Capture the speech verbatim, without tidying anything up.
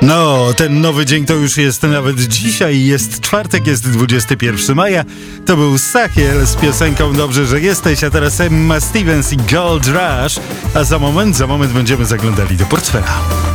No, ten nowy dzień to już jest nawet dzisiaj, jest czwartek, jest dwudziestego pierwszego maja. To był Sachiel z piosenką Dobrze, że jesteś, a teraz Emma Stevens i Gold Rush. A za moment, za moment będziemy zaglądali do portfela.